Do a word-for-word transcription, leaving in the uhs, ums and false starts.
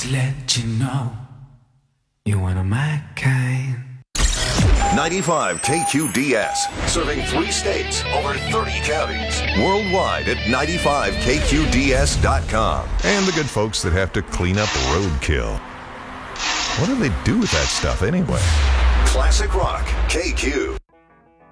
Just let you know you're one of my kind. ninety-five K Q D S, serving three states, over thirty counties. Worldwide at ninety-five K Q D S dot com. And the good folks that have to clean up roadkill. What do they do with that stuff anyway? Classic Rock, K Q.